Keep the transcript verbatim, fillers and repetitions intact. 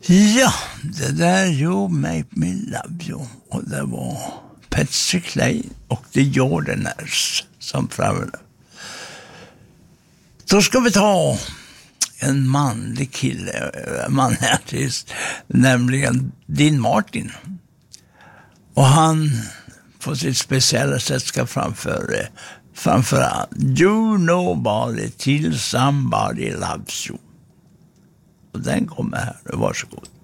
Ja, det där You Make Me Love You. Och det var Patsy Clay och The Jordanaires som framförde. Då ska vi ta en manlig kille, manlig artist, nämligen Dean Martin. Och han på sitt speciella sätt ska framföra, framföra Do Nobody Till Somebody Loves You. Och den kommer här, varsågod.